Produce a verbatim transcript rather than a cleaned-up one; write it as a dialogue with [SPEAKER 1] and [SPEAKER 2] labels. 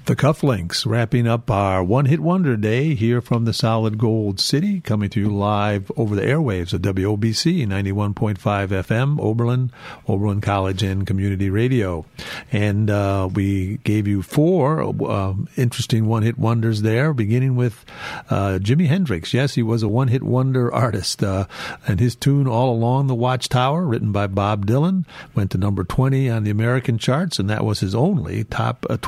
[SPEAKER 1] The Cufflinks, wrapping up our One Hit Wonder Day here from the Solid Gold City, coming to you live over the airwaves of W O B C ninety-one point five F M, Oberlin, Oberlin College and Community Radio. And uh, we gave you four uh, interesting one-hit wonders there, beginning with uh, Jimi Hendrix. Yes, he was a one-hit wonder artist, uh, and his tune All Along the Watchtower, written by Bob Dylan, went to number twenty on the American charts, and that was his only top uh,